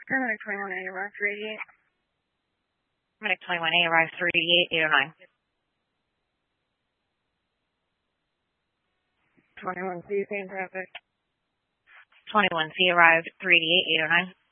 Paramedic 21A, arrive 388. Medic 21A, arrive 38809. 21C, same traffic. 21C, arrived 38809.